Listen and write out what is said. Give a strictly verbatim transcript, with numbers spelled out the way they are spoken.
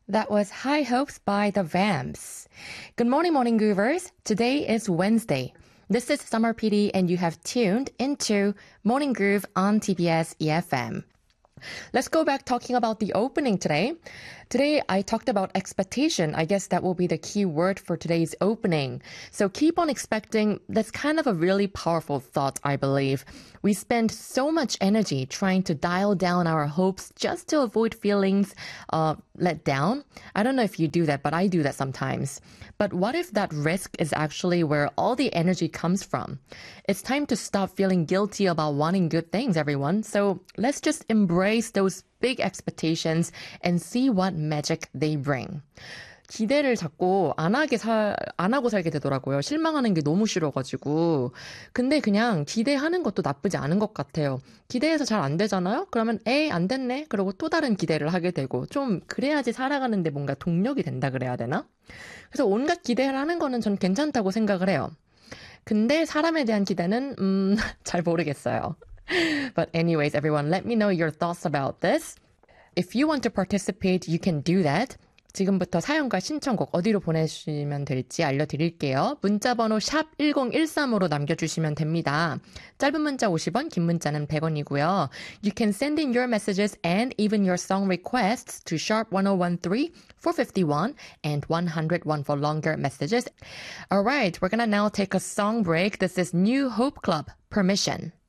That was High Hopes by the Vamps. Good morning, Morning Groovers. Today is Wednesday. This is Summer P D and you have tuned into Morning Groove on T B S E F M. Let's go back talking about the opening today. Today, I talked about expectation. I guess that will be the key word for today's opening. So keep on expecting. That's kind of a really powerful thought, I believe. We spend so much energy trying to dial down our hopes just to avoid feelings uh, let down. I don't know if you do that, but I do that sometimes. But what if that risk is actually where all the energy comes from? It's time to stop feeling guilty about wanting good things, everyone. So let's just embrace those big expectations and see what magic they bring. 기대를 자꾸 안 하게 사, 안 하고 살게 되더라고요. 실망하는 게 너무 싫어가지고. 근데 그냥 기대하는 것도 나쁘지 않은 것 같아요. 기대해서 잘 안 되잖아요? 그러면 에이, 안 됐네? 그리고 또 다른 기대를 하게 되고. 좀 그래야지 살아가는데 뭔가 동력이 된다 그래야 되나? 그래서 온갖 기대를 하는 거는 전 괜찮다고 생각을 해요. 근데 사람에 대한 기대는 음, 잘 모르겠어요. But anyways, everyone, let me know your thoughts about this. If you want to participate, you can do that. 지금부터 사연과 신청곡 어디로 보내주시면 될지 알려드릴게요. 문자번호 샵 일공일삼으로 남겨주시면 됩니다. 짧은 문자 오십 원, 긴 문자는 백 원이고요. You can send in your messages and even your song requests to sharp ten thirteen, four fifty-one, and one oh one for longer messages. Alright, we're gonna now take a song break. This is New Hope Club, Permission.